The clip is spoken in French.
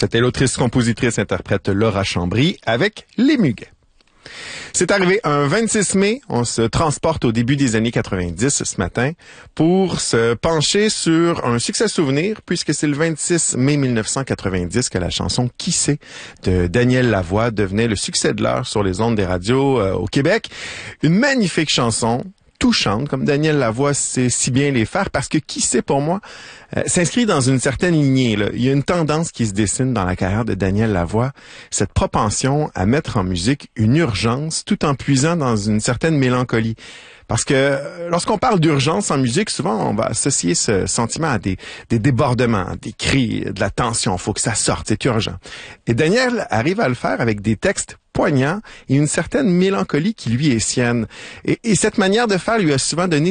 C'était l'autrice-compositrice-interprète Laura Chambry avec Les Muguets. C'est arrivé un 26 mai, on se transporte au début des années 90 ce matin pour se pencher sur un succès souvenir puisque c'est le 26 mai 1990 que la chanson Qui sait de Daniel Lavoie devenait le succès de l'heure sur les ondes des radios au Québec. Une magnifique chanson, touchante, comme Daniel Lavoie sait si bien les faire, parce que Qui sait pour moi s'inscrit dans une certaine lignée, là. Il y a une tendance qui se dessine dans la carrière de Daniel Lavoie, cette propension à mettre en musique une urgence tout en puisant dans une certaine mélancolie. Parce que lorsqu'on parle d'urgence en musique, souvent on va associer ce sentiment à des débordements, des cris, de la tension, faut que ça sorte, c'est urgent. Et Daniel arrive à le faire avec des textes poignants et une certaine mélancolie qui lui est sienne. Et cette manière de faire lui a souvent donné